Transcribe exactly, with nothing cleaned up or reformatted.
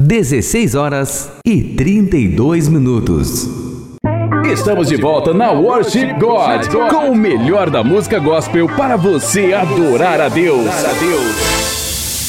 dezesseis horas e trinta e dois minutos. Estamos de volta na Worship God, com o melhor da música gospel para você adorar a Deus.